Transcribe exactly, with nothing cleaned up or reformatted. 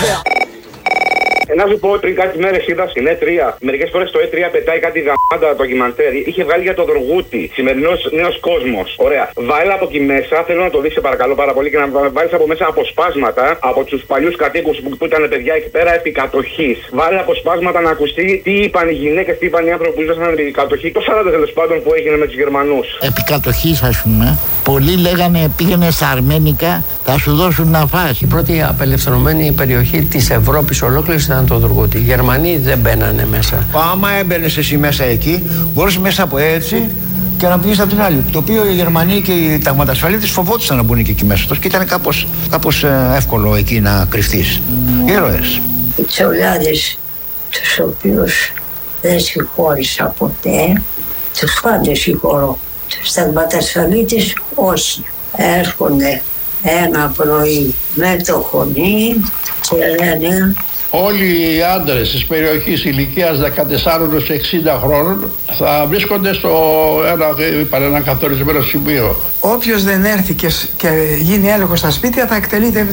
Να σου πω πριν κάτι μέρες είδα στην Ε τρία. Μερικές φορές το Ε τρία πετάει κάτι γαμάτα ντοκιμαντέρ. Είχε βγάλει για τον Δοργούτη. Σημερινός νέος κόσμος. Ωραία. Βάλε από εκεί μέσα, θέλω να το δεις, παρακαλώ πάρα πολύ, και να βάλεις από μέσα αποσπάσματα από τους παλιούς κατοίκους που, που ήταν παιδιά εκεί πέρα επί κατοχής. Βάλε αποσπάσματα να ακουστεί τι είπαν οι γυναίκες, τι είπαν οι άνθρωποι που ήσασταν επί κατοχή. Το σαράντα τέλος πάντων που έγινε με τους Γερμανούς. Επί κατοχής, ας πούμε. Πολλοί λέγανε πήγαινε στα αρμένικα, θα σου δώσουν να φας. Η πρώτη απελευθερωμένη περιοχή της Ευρώπης ολόκληρης ήταν το Δουργούτι. Οι Γερμανοί δεν μπαίνανε μέσα. Άμα έμπαινες εσύ μέσα εκεί, μπορείς μέσα από έτσι και να πηγείς από την άλλη. Το οποίο οι Γερμανοί και οι ταγματασφαλίτες φοβόντουσαν να μπουν και εκεί μέσα τους και ήταν κάπως, κάπως εύκολο εκεί να κρυφτείς. Ήρωες. Οι τσολιάδες, τους οποίους δεν συγχώρησα ποτέ, τους πάντες συγχωρώ. Τους ταγματασφαλίτες όσοι έρχονται ένα πρωί με το χωνί και λένε όλοι οι άντρες της περιοχής ηλικίας δεκατεσσάρων έως εξήντα χρόνων θα βρίσκονται στο ένα, ένα καθορισμένο σημείο. Όποιος δεν έρθει και, και γίνει έλεγχος στα σπίτια θα εκτελείται